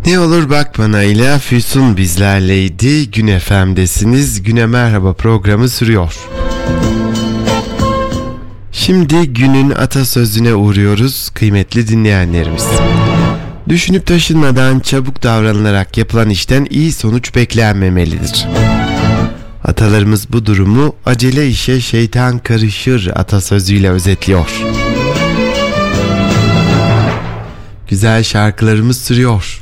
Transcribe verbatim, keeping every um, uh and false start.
Ne olur bak bana ile Füsun bizlerleydi. Gün F M'desiniz. Güne merhaba programı sürüyor. Şimdi günün atasözüne uğruyoruz kıymetli dinleyenlerimiz. Düşünüp taşınmadan çabuk davranılarak yapılan işten iyi sonuç beklenmemelidir. Atalarımız bu durumu acele işe şeytan karışır atasözüyle özetliyor. Güzel şarkılarımız sürüyor.